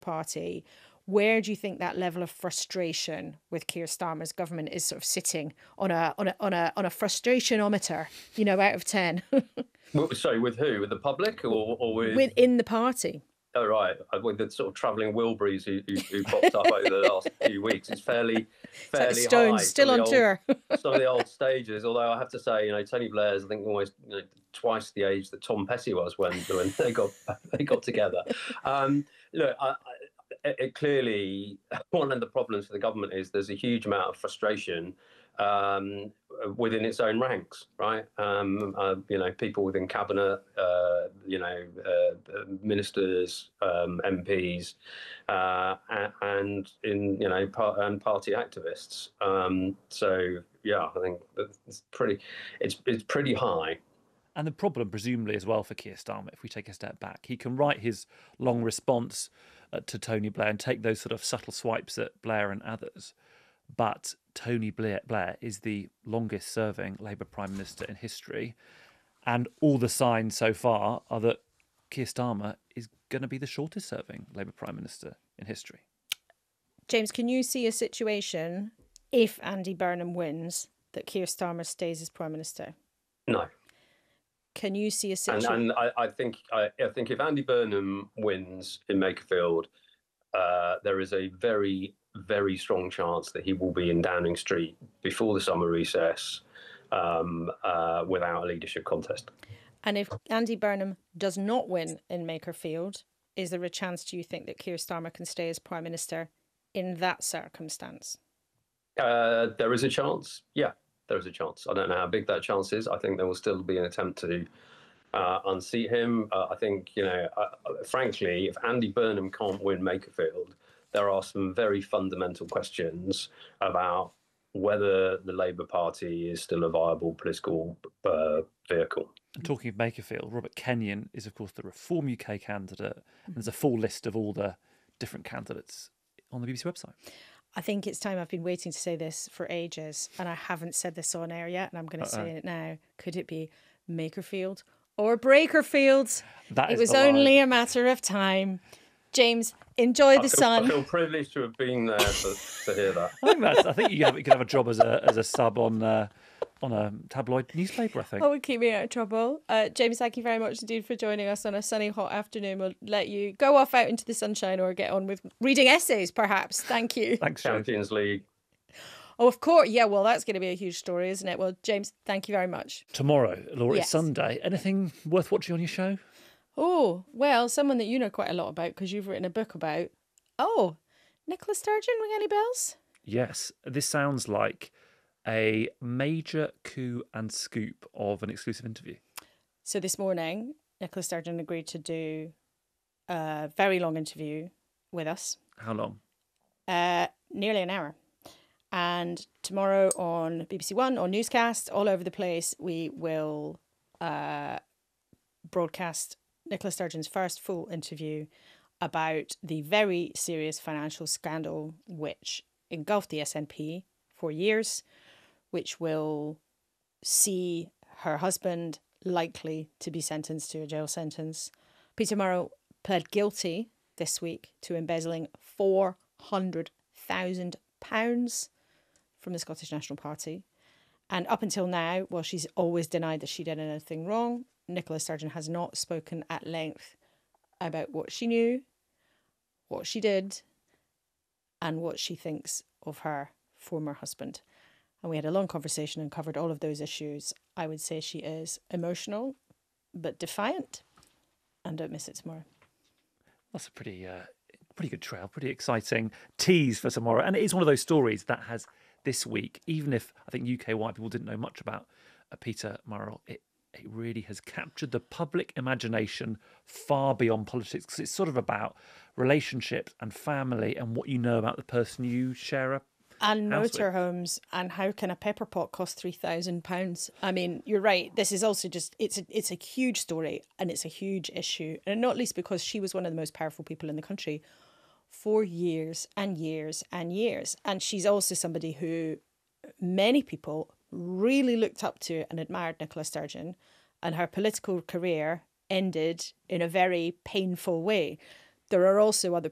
Party. Where do you think that level of frustration with Keir Starmer's government is sort of sitting on a frustrationometer, out of 10? Sorry, with who? With the public or with within the party? Oh, right. With the sort of travelling Wilburys who popped up over the last few weeks, it's fairly It's like the high. Stones still on tour. Some of the old stages. Although I have to say, Tony Blair's, I think, almost twice the age that Tom Petty was when they got together. Look, clearly one of the problems for the government is there's a huge amount of frustration within its own ranks, right? People within cabinet, ministers, MPs, and and party activists. I think it's pretty high. And the problem, presumably, as well for Keir Starmer, if we take a step back, he can write his long response to Tony Blair and take those sort of subtle swipes at Blair and others. But Tony Blair is the longest serving Labour Prime Minister in history. And all the signs so far are that Keir Starmer is going to be the shortest serving Labour Prime Minister in history. James, can you see a situation, if Andy Burnham wins, that Keir Starmer stays as Prime Minister? No. Can you see a situation? And I think if Andy Burnham wins in Makerfield, there is a very, very strong chance that he will be in Downing Street before the summer recess without a leadership contest. And if Andy Burnham does not win in Makerfield, is there a chance, do you think, that Keir Starmer can stay as Prime Minister in that circumstance? There is a chance, yeah. There is a chance. I don't know how big that chance is. I think there will still be an attempt to unseat him. I think, frankly, if Andy Burnham can't win Makerfield, there are some very fundamental questions about whether the Labour Party is still a viable political vehicle. And talking of Makerfield, Robert Kenyon is, of course, the Reform UK candidate. And there's a full list of all the different candidates on the BBC website. I think it's time. I've been waiting to say this for ages, and I haven't said this on air yet, and I'm going to say it now. Could it be Makerfield or Breakerfield? It was only a matter of time. James, enjoy the sun. I feel privileged to have been there to hear that. I think you could have a job as a sub on a tabloid newspaper, I think. Oh, would keep me out of trouble. James, thank you very much indeed for joining us on a sunny, hot afternoon. We'll let you go off out into the sunshine or get on with reading essays, perhaps. Thank you. Thanks, Champions League. Oh, of course. Yeah, well, that's going to be a huge story, isn't it? Well, James, thank you very much. Tomorrow, Laura, Yes. It's Sunday. Anything worth watching on your show? Oh, well, someone that you know quite a lot about because you've written a book about. Oh, Nicola Sturgeon, ring any bells? Yes, this sounds like a major coup and scoop of an exclusive interview. So this morning, Nicola Sturgeon agreed to do a very long interview with us. How long? Nearly an hour. And tomorrow on BBC One, on Newscast, all over the place, we will broadcast Nicola Sturgeon's first full interview about the very serious financial scandal which engulfed the SNP for years, which will see her husband likely to be sentenced to a jail sentence. Peter Murrell pled guilty this week to embezzling £400,000 from the Scottish National Party. And up until now, well, she's always denied that she did anything wrong. Nicola Sturgeon has not spoken at length about what she knew, what she did, and what she thinks of her former husband. And we had a long conversation and covered all of those issues. I would say she is emotional, but defiant. And don't miss it tomorrow. That's a pretty good trail, pretty exciting tease for tomorrow. And it is one of those stories that has this week, even if I think UK-wide people didn't know much about Peter Murrell, it really has captured the public imagination far beyond politics, because it's sort of about relationships and family and what you know about the person you share a and motorhomes, and how can a pepper pot cost £3,000? I mean, you're right. This is also just it's a huge story, and it's a huge issue, and not least because she was one of the most powerful people in the country for years and years and years, and she's also somebody who many people really looked up to and admired. Nicola Sturgeon, and her political career ended in a very painful way. There are also other